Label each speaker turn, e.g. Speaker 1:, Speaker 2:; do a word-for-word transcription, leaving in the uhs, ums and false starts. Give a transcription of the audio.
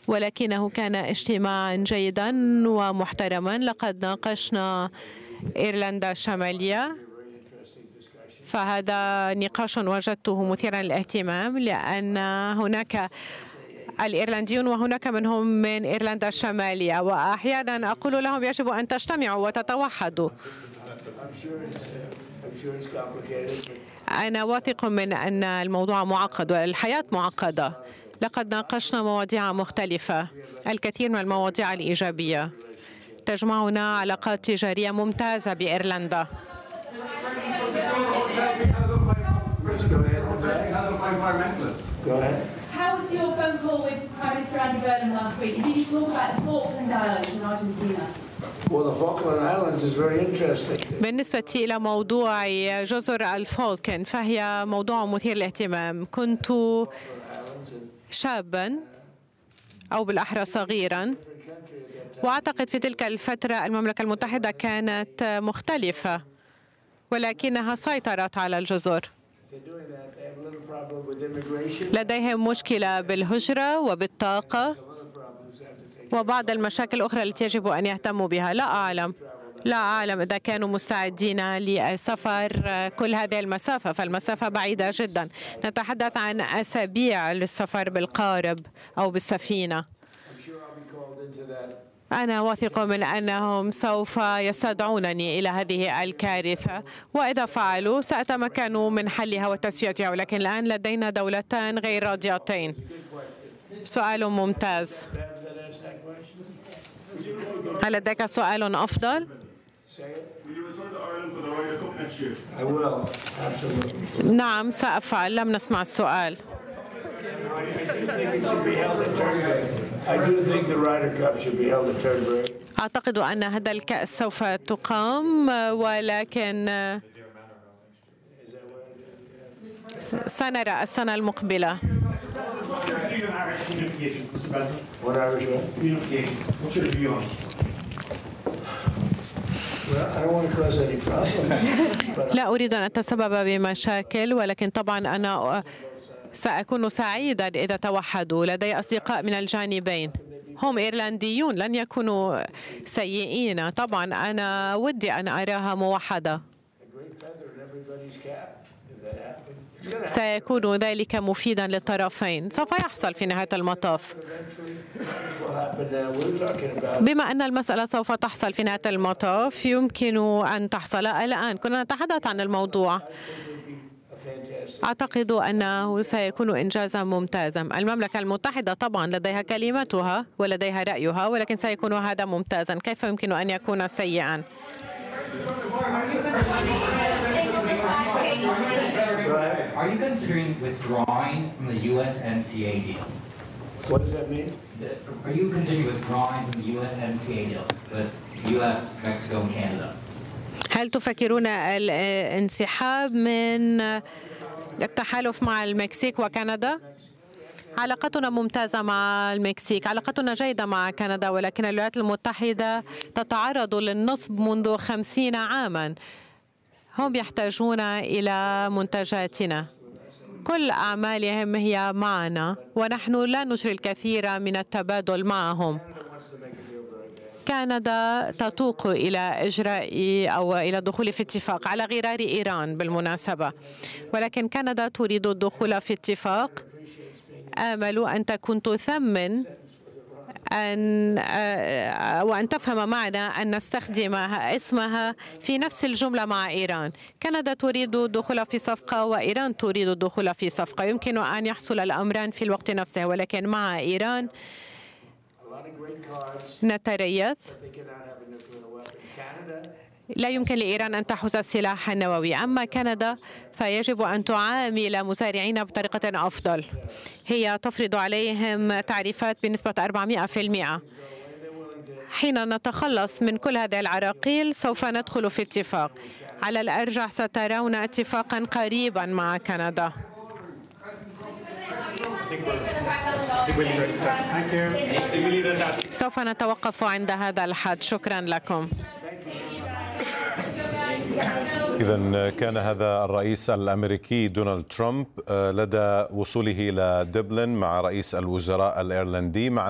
Speaker 1: ولكنه كان اجتماعا جيدا ومحترما. لقد ناقشنا إيرلندا الشمالية، فهذا نقاش وجدته مثيرا للاهتمام، لأن هناك الإيرلنديون وهناك منهم من إيرلندا الشمالية، وأحيانا أقول لهم يجب أن تجتمعوا وتتوحدوا. أنا واثق من أن الموضوع معقد والحياة معقدة. لقد ناقشنا مواضيع مختلفة، الكثير من المواضيع الإيجابية. تجمعنا علاقات تجارية ممتازة بإيرلندا.
Speaker 2: How was your phone call with Prime Minister Andy Burnham last week? Did you talk about the Falkland Islands in Argentina?
Speaker 3: Well, the Falkland Islands is very interesting.
Speaker 1: بالنسبة إلى موضوع جزر الفولكن فهي موضوع مثير للاهتمام. كنت شابا أو بالأحرى صغيرا، وأعتقد في تلك الفترة المملكة المتحدة كانت مختلفة، ولكنها سيطرت على الجزر. لديهم مشكلة بالهجرة وبالطاقة وبعض المشاكل الأخرى التي يجب أن يهتموا بها. لا أعلم لا أعلم إذا كانوا مستعدين لسفر كل هذه المسافة، فالمسافة بعيدة جدا. نتحدث عن أسابيع للسفر بالقارب أو بالسفينة. أنا واثق من أنهم سوف يستدعونني إلى هذه الكارثة، وإذا فعلوا سأتمكن من حلها وتسويتها، ولكن الآن لدينا دولتان غير راضيتين. سؤال ممتاز. هل لديك سؤال أفضل؟ نعم سأفعل. لم نسمع السؤال. أعتقد أن هذا الكأس سوف تقام، ولكن سنرى السنة المقبلة. لا أريد أن أتسبب بمشاكل، ولكن طبعا أنا سأكون سعيدا إذا توحدوا. لدي أصدقاء من الجانبين، هم إيرلنديون، لن يكونوا سيئين. طبعا أنا ودي أن أراها موحدة. سيكون ذلك مفيدا للطرفين. سوف يحصل في نهاية المطاف. بما أن المسألة سوف تحصل في نهاية المطاف، يمكن أن تحصل الآن. كنا نتحدث عن الموضوع. أعتقد أنه سيكون إنجازا ممتازا. المملكة المتحدة طبعا لديها كلمتها ولديها رأيها، ولكن سيكون هذا ممتازا. كيف يمكن أن يكون سيئا؟
Speaker 4: Are you considering withdrawing from the U S M C A deal?
Speaker 3: What does that mean?
Speaker 4: Are you considering withdrawing from the U S M C A deal with U S, Mexico, and Canada?
Speaker 1: هل تفكرون الانسحاب من التحالف مع المكسيك وكندا؟ علاقتنا ممتازة مع المكسيك، علاقتنا جيدة مع كندا، ولكن الولايات المتحدة تتعرض للنصب منذ خمسين عاما. هم يحتاجون إلى منتجاتنا. كل أعمالهم هي معنا، ونحن لا نجري الكثير من التبادل معهم. كندا تتوق إلى إجراء أو إلى الدخول في اتفاق على غرار إيران بالمناسبة، ولكن كندا تريد الدخول في اتفاق. آمل أن تكون تثمن أن وأن تفهم معنا أن نستخدم اسمها في نفس الجملة مع إيران. كندا تريد الدخول في صفقة وإيران تريد الدخول في صفقة. يمكن أن يحصل الأمران في الوقت نفسه، ولكن مع إيران نتريث. لا يمكن لإيران أن تحوز السلاح النووي. أما كندا فيجب أن تعامل مزارعين بطريقة أفضل. هي تفرض عليهم تعريفات بنسبة أربعمائة بالمئة. حين نتخلص من كل هذه العراقيل سوف ندخل في اتفاق. على الأرجح سترون اتفاقا قريبا مع كندا. سوف نتوقف عند هذا الحد. شكرا لكم.
Speaker 5: إذا كان هذا الرئيس الأمريكي دونالد ترامب لدى وصوله إلى دبلن مع رئيس الوزراء الإيرلندي مع